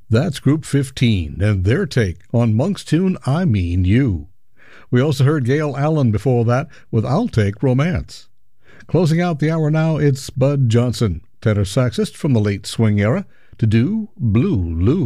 That's Group 15 and their take on Monk's tune I Mean You. We also heard Gail Allen before that with I'll Take Romance. Closing out the hour now, it's Bud Johnson, tenor saxist from the late swing era, to do Blue Lou.